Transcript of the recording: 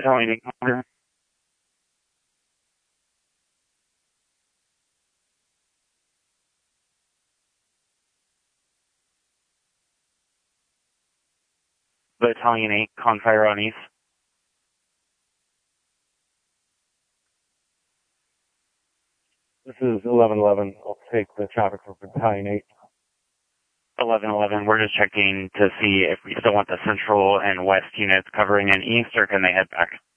Battalion 8 Commander. Battalion 8, Confire on East. This is 1111. I'll take the traffic for Battalion 8. 1111, we're just checking to see if we still want the central and west units covering in east, or can they head back?